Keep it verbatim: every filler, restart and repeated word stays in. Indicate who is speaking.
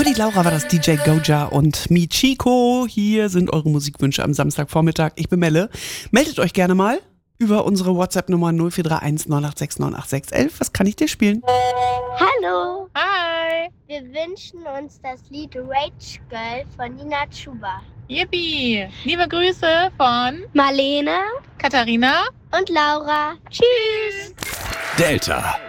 Speaker 1: die Laura war das, D J Goja und Michiko. Hier sind eure Musikwünsche am Samstagvormittag. Ich bin Melle. Meldet euch gerne mal über unsere WhatsApp-Nummer null vier drei eins neun acht sechs neun acht sechs eins eins. Was kann ich dir spielen?
Speaker 2: Hallo.
Speaker 3: Hi.
Speaker 2: Wir wünschen uns das Lied Rage Girl von Nina Chuba.
Speaker 3: Yippie. Liebe Grüße von
Speaker 2: Marlene
Speaker 3: Katharina
Speaker 2: und Laura. Tschüss.
Speaker 4: Delta.